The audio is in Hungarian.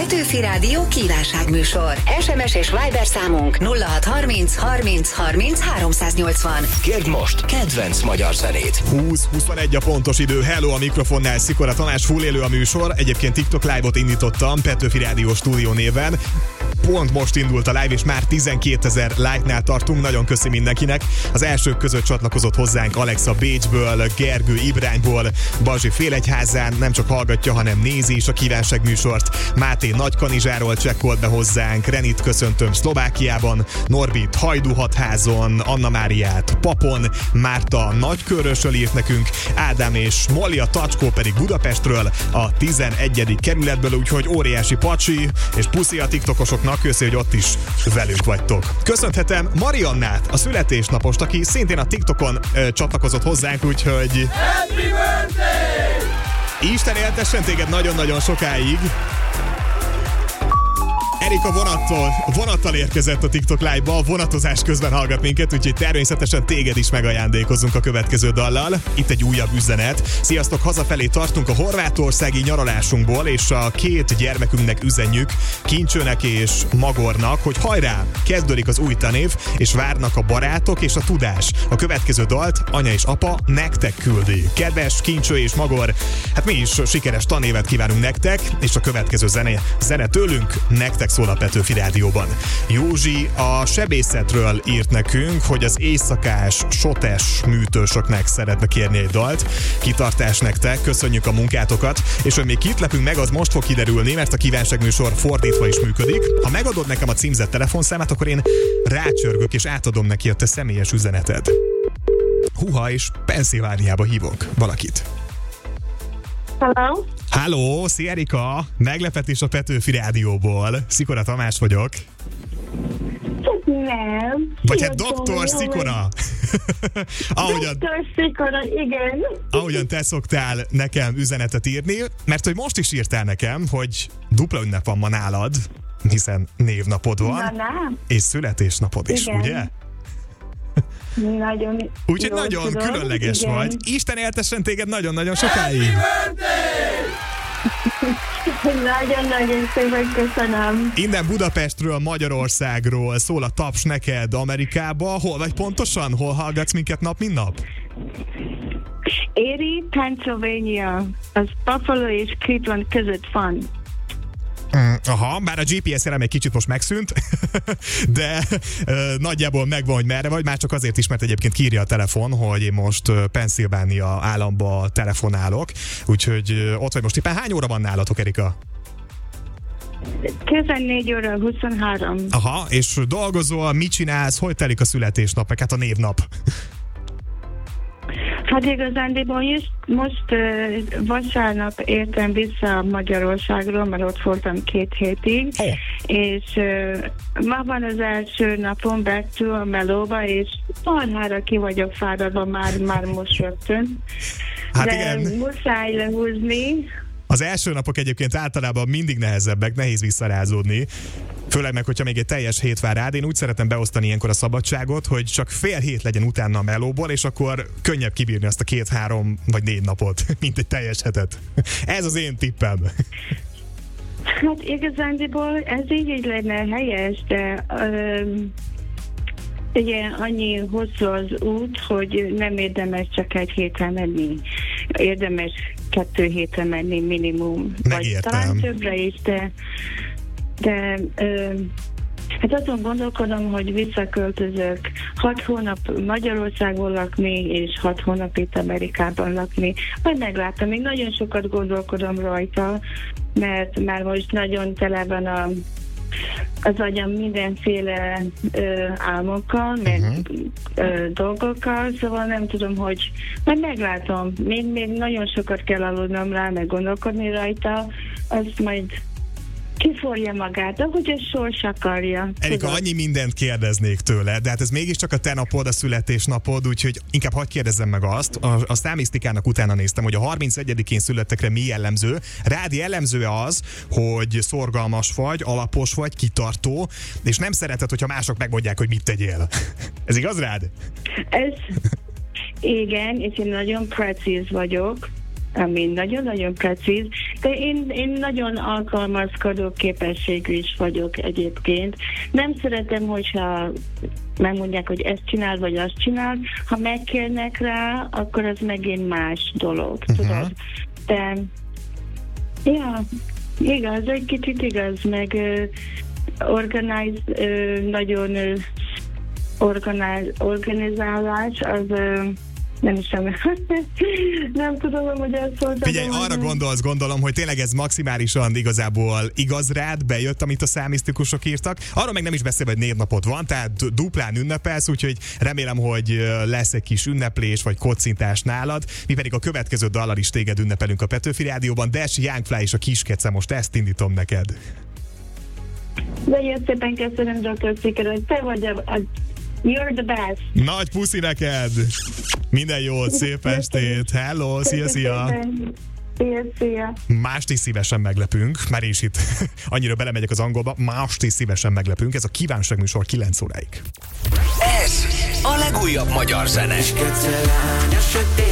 Petőfi Rádió kívánságműsor. SMS és Viber számunk 0630 30 30 380. Kérd most kedvenc magyar zenét. 20-21 a pontos idő. Hello, a mikrofonnál Szikora Tamás, full élő a műsor. Egyébként TikTok live-ot indítottam Petőfi Rádió stúdió néven. Pont most indult a live, és már 12 000 like-nál tartunk. Nagyon köszi mindenkinek. Az elsők között csatlakozott hozzánk Alexa Bécsből, Gergő Ibrányból, Bazsi Félegyházán, nem csak hallgatja, hanem nézi is a kívánságműsort. Máté Nagykanizsáról csekkolt be hozzánk, Renit köszöntöm Szlovákiában, Norbit Hajdúhatházon, Anna Máriát Papon, Márta Nagykörösről írt nekünk, Ádám és Molly a Tacskó pedig Budapestről, a 11. kerületből, úgyhogy óriási pacsi és puszi a tiktokosoknak, köszi, hogy ott is velünk vagytok. Köszönhetem Mariannát, a születésnapost, aki szintén a TikTokon csatlakozott hozzánk, úgyhogy Happy birthday! Isten éltessen téged nagyon-nagyon sokáig. Erika vonattal érkezett a TikTok live-ba, a vonatozás közben hallgat minket, úgyhogy természetesen téged is megajándékozunk a következő dallal. Itt egy újabb üzenet. Sziasztok, hazafelé tartunk a horvátországi nyaralásunkból, és a két gyermekünknek üzenjük, Kincsőnek és Magornak, hogy hajrá, kezdődik az új tanév, és várnak a barátok és a tudás. A következő dalt anya és apa nektek küldi. Kedves Kincső és Magor, hát mi is sikeres tanévet kívánunk nektek, és a következő zene tőlünk nektek szól a Petőfi Rádióban. Józsi a sebészetről írt nekünk, hogy az éjszakás, sotes műtősöknek szeretne kérni egy dalt. Kitartás nektek, köszönjük a munkátokat, és hogy még kit lepünk meg, az most fog kiderülni, mert a kívánságműsor fordítva is működik. Ha megadod nekem a címzett telefonszámát, akkor én rácsörgök és átadom neki a te személyes üzeneted. Húha, és Pennsylvániába hívok valakit. Hello? Halló, szia Erika! Meglepetés a Petőfi Rádióból. Szikora Tamás vagyok. Nem. Vagy hát Dr. Szikora. Dr. Szikora, igen. Ahogyan te szoktál nekem üzenetet írni, mert hogy most is írtál nekem, hogy dupla ünnep van ma nálad, hiszen névnapod van, és születésnapod is, igen. ugye? Nagyon úgyhogy nagyon tudom, különleges igen. vagy. Isten éltessen téged nagyon-nagyon sokáig. Nagyon-nagyon szépen köszönöm. Innen Budapestről, Magyarországról szól a taps neked Amerikába. Hol vagy pontosan? Hol hallgatsz minket nap, mint nap? Erie, Pennsylvania. Az Buffalo és Cleveland között van. Aha, bár a GPS-re egy kicsit most megszűnt, de nagyjából megvan, hogy merre vagy, már csak azért is, mert egyébként kírja a telefon, hogy én most Pennsylvania államba telefonálok, úgyhogy ott vagy most. Éppen hány óra van nálatok, Erika? 14 óra 23. Aha, és dolgozol, mit csinálsz, hogy telik a születésnap, meg hát a névnap? Hát igazándiból most vasárnap értem vissza Magyarországról, mert ott voltam 2 hétig, és ma van az első napom back to a melóba, és marhára ki vagyok fáradva már most rögtön. Hát de igen. Muszáj lehúzni. Az első napok egyébként általában mindig nehezebbek, nehéz visszarázódni. Főleg meg, hogyha még egy teljes hét vár rád. Én úgy szeretem beosztani ilyenkor a szabadságot, hogy csak fél hét legyen utána a melóból, és akkor könnyebb kibírni azt a 2, 3 vagy 4 napot, mint egy teljes hetet. Ez az én tippem. Hát igazándiból ez így lenne helyes, de igen, annyi hosszú az út, hogy nem érdemes csak 1 hétre menni. Érdemes 2 hétre menni minimum. Megértem. Vagy talán többre is, de hát azon gondolkodom, hogy visszaköltözök 6 hónap Magyarországon lakni, és 6 hónap itt Amerikában lakni. Majd meglátom, még nagyon sokat gondolkodom rajta, mert már most nagyon tele van az agyam mindenféle álmokkal, meg dolgokkal, szóval nem tudom, hogy majd meglátom. Még nagyon sokat kell aludnom rá, meg gondolkodni rajta, azt majd kiforja magát, ahogy a sors akarja. Erika, annyi mindent kérdeznék tőle, de hát ez mégiscsak a te napod, a születésnapod, úgyhogy inkább hadd kérdezzem meg azt. A számisztikának utána néztem, hogy a 31-én születtekre mi jellemző. Rád jellemző az, hogy szorgalmas vagy, alapos vagy, kitartó, és nem szereted, hogyha mások megmondják, hogy mit tegyél. Ez igaz rád? Igen, és én nagyon precíz vagyok. ami nagyon-nagyon precíz, de én nagyon alkalmazkodó képességű is vagyok egyébként. Nem szeretem, hogyha megmondják, hogy ezt csinál, vagy azt csinál. Ha megkérnek rá, akkor az megint más dolog, tudod? De, ja, igaz, egy kicsit igaz, meg nagyon organizálás, az nem is nem tudom, hogy ezt szóltam. Figyelj, arra gondolom, hogy tényleg ez maximálisan igazából igaz rád, bejött, amit a számisztikusok írtak. Arról meg nem is beszélve, hogy névnapod van, tehát duplán ünnepelsz, úgyhogy remélem, hogy lesz egy kis ünneplés vagy kocintás nálad. Mi pedig a következő dallal is téged ünnepelünk a Petőfi Rádióban. Dash, Youngfly és a Kiskece, most ezt indítom neked. Nagyon szépen köszönöm, Dr. Szikera, hogy te vagy you're the best. Nagy puszi neked! Minden jót, szép estét! Hello, szia! Szia! Mást is szívesen meglepünk, mert is itt annyira belemegyek az angolba, mást is szívesen meglepünk, ez a kívánságműsor 9 óráig. Ez a legújabb magyar zene.